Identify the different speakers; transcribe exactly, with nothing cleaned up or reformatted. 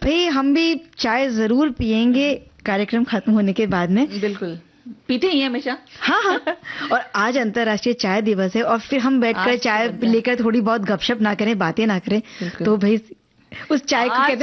Speaker 1: भाई हम भी चाय जरूर पियेंगे कार्यक्रम खत्म होने के बाद में।
Speaker 2: बिल्कुल, पीते ही हैं हमेशा।
Speaker 1: हाँ हाँ। और आज अंतर्राष्ट्रीय चाय दिवस है और फिर हम बैठकर चाय लेकर थोड़ी बहुत गपशप ना करें, बातें ना करें, तो भाई उस चाय को